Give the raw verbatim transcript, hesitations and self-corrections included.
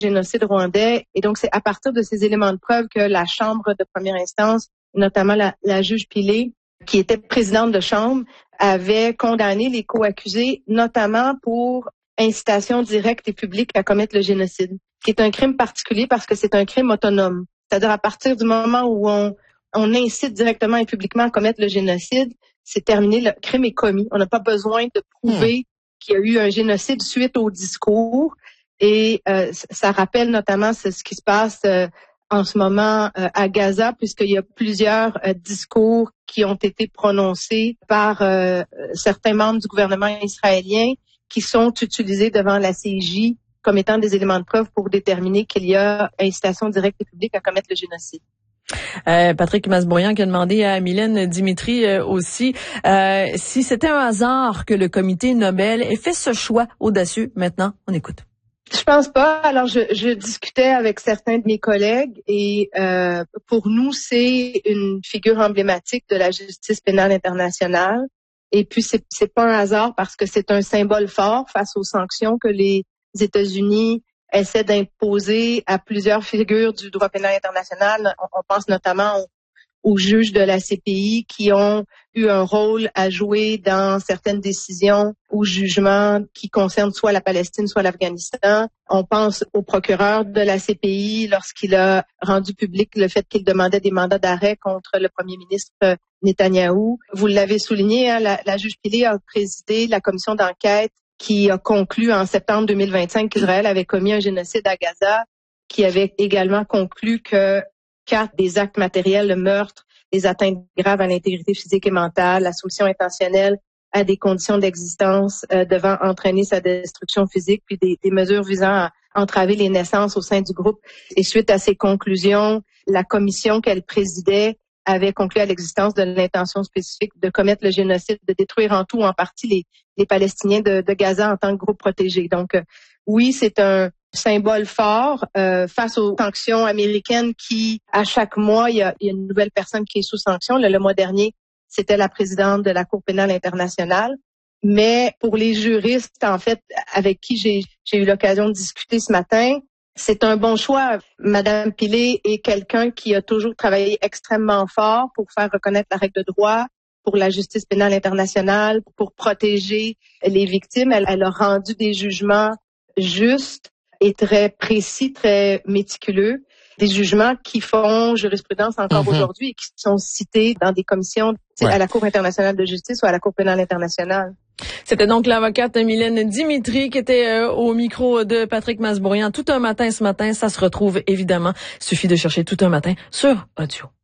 génocide rwandais. Et donc, c'est à partir de ces éléments de preuve que la Chambre de première instance, notamment la, la juge Pillet, qui était présidente de chambre, avait condamné les co-accusés, notamment pour incitation directe et publique à commettre le génocide, qui est un crime particulier parce que c'est un crime autonome. C'est-à-dire à partir du moment où on, on incite directement et publiquement à commettre le génocide, c'est terminé, le crime est commis. On n'a pas besoin de prouver mmh. qu'il y a eu un génocide suite au discours. Et euh, ça rappelle notamment ce, ce qui se passe euh, en ce moment euh, à Gaza, puisqu'il y a plusieurs euh, discours qui ont été prononcés par euh, certains membres du gouvernement israélien qui sont utilisés devant la C I J comme étant des éléments de preuve pour déterminer qu'il y a incitation directe et publique à commettre le génocide. Euh, Patrick Masbourian qui a demandé à Mylène Dimitri euh, aussi euh, si c'était un hasard que le comité Nobel ait fait ce choix audacieux. Maintenant, on écoute. Je pense pas. Alors, je, je discutais avec certains de mes collègues et euh, pour nous, c'est une figure emblématique de la justice pénale internationale. Et puis, c'est, c'est pas un hasard parce que c'est un symbole fort face aux sanctions que les États-Unis essaient d'imposer à plusieurs figures du droit pénal international. On, on pense notamment aux, aux juges de la C P I qui ont eu un rôle à jouer dans certaines décisions ou jugements qui concernent soit la Palestine, soit l'Afghanistan. On pense au procureur de la C P I lorsqu'il a rendu public le fait qu'il demandait des mandats d'arrêt contre le premier ministre Netanyahou. Vous l'avez souligné, hein, la, la juge Pillet a présidé la commission d'enquête qui a conclu en septembre deux mille vingt-cinq qu'Israël avait commis un génocide à Gaza, qui avait également conclu que quatre des actes matériels, le meurtre, les atteintes graves à l'intégrité physique et mentale, la soumission intentionnelle à des conditions d'existence euh, devant entraîner sa destruction physique, puis des, des mesures visant à entraver les naissances au sein du groupe. Et suite à ces conclusions, la commission qu'elle présidait avait conclu à l'existence de l'intention spécifique de commettre le génocide, de détruire en tout ou en partie les, les Palestiniens de, de Gaza en tant que groupe protégé. Donc, euh, oui, c'est un symbole fort euh, face aux sanctions américaines qui, à chaque mois, il y a, il y a une nouvelle personne qui est sous sanction. Le, le mois dernier, c'était la présidente de la Cour pénale internationale. Mais pour les juristes, en fait, avec qui j'ai, j'ai eu l'occasion de discuter ce matin, c'est un bon choix. Madame Pillet est quelqu'un qui a toujours travaillé extrêmement fort pour faire reconnaître la règle de droit, pour la justice pénale internationale, pour protéger les victimes. Elle, elle a rendu des jugements justes et très précis, très méticuleux, des jugements qui font jurisprudence encore mm-hmm. aujourd'hui et qui sont cités dans des commissions ouais. à la Cour internationale de justice ou à la Cour pénale internationale. C'était donc l'avocate Mylène Dimitri qui était euh, au micro de Patrick Masbourian tout un matin ce matin. Ça se retrouve évidemment. Il suffit de chercher tout un matin sur Audio.